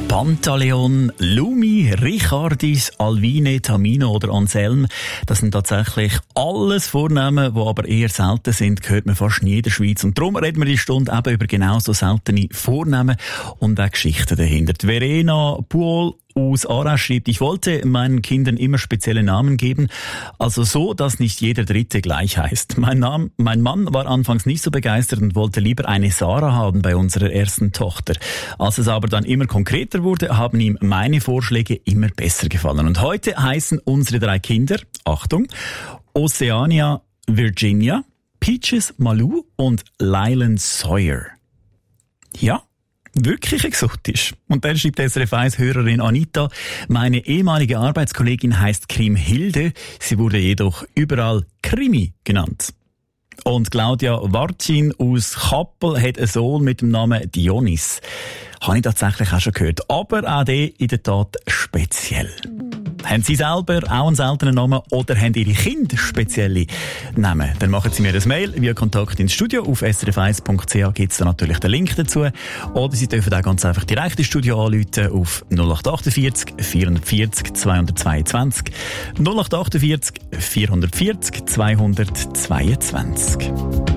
Pantaleon, Lumi, Richardis, Alvine, Tamino oder Anselm, das sind tatsächlich alles Vornamen, die aber eher selten sind, hört man fast nie in der Schweiz. Und darum reden wir die Stunde eben über genauso seltene Vornamen und auch Geschichten dahinter. Die Verena Puol aus Aarau schreibt: Ich wollte meinen Kindern immer spezielle Namen geben, also so, dass nicht jeder Dritte gleich heißt. Mein Mann war anfangs nicht so begeistert und wollte lieber eine Sarah haben bei unserer ersten Tochter. Als es aber dann immer konkreter wurde, haben ihm meine Vorschläge immer besser gefallen. Und heute heißen unsere 3 Kinder, Achtung, Oceania, Virginia, Peaches, Malou und Lylan Sawyer. Ja, wirklich exotisch. Und dann schreibt SRF 1-Hörerin Anita: Meine ehemalige Arbeitskollegin heißt Krimhilde, sie wurde jedoch überall Krimi genannt. Und Claudia Warcin aus Kappel hat einen Sohn mit dem Namen Dionys. Habe ich tatsächlich auch schon gehört. Aber auch der in der Tat speziell. Haben Sie selber auch einen seltenen Namen oder haben Ihre Kinder spezielle Namen? Dann machen Sie mir ein Mail via Kontakt ins Studio. Auf srf1.ch gibt es da natürlich den Link dazu. Oder Sie dürfen auch ganz einfach direkt ins Studio anrufen auf 0848 440 222. 0848 440 222.